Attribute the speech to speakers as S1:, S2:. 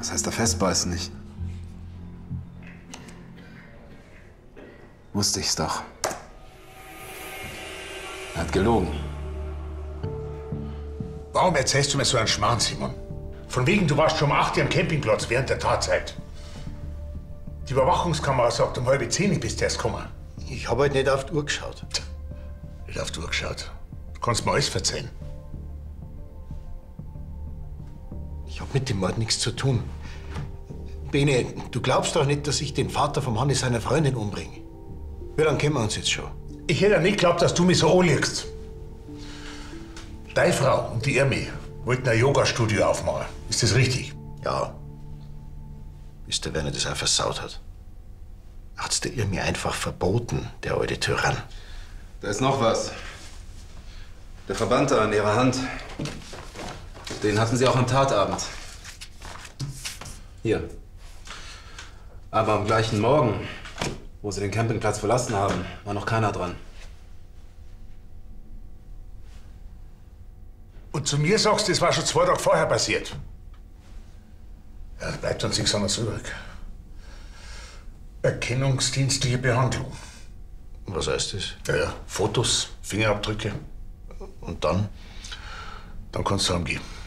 S1: Was heißt da festbeißen nicht? Wusste ich's doch. Er hat gelogen.
S2: Warum erzählst du mir so einen Schmarrn, Simon? Von wegen, du warst schon um 8 Uhr am Campingplatz während der Tatzeit. Die Überwachungskamera sagt, um 9:30 bist du erst gekommen.
S3: Ich habe halt nicht auf die Uhr geschaut.
S2: Nicht auf die Uhr geschaut. Du kannst mir alles verzeihen.
S3: Ich habe mit dem Mord nichts zu tun. Bene, du glaubst doch nicht, dass ich den Vater vom Hanni seiner Freundin umbringe. Wie lange kennen wir uns jetzt schon?
S2: Ich hätte ja nicht geglaubt, dass du mich so anliegst. Deine Frau und die Irmi wollten ein Yoga-Studio aufmachen. Ist das richtig?
S3: Ja. Bis der Werner das auch versaut hat. Hat's der Irmi einfach verboten, der alte Tyrann.
S1: Da ist noch was. Der Verband da an ihrer Hand. Den hatten sie auch am Tatabend. Hier. Aber am gleichen Morgen, wo sie den Campingplatz verlassen haben, war noch keiner dran.
S2: Und zu mir sagst du, das war schon 2 Tage vorher passiert. Ja, da bleibt uns nichts anderes übrig. Erkennungsdienstliche Behandlung.
S3: Was heißt das?
S2: Ja, Fotos, Fingerabdrücke.
S3: Und dann?
S2: Dann kannst du heimgehen.